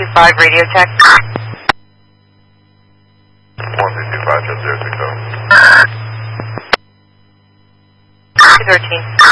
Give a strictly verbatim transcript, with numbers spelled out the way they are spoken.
five, radio check. one two two five, zero six zero. two thirteen.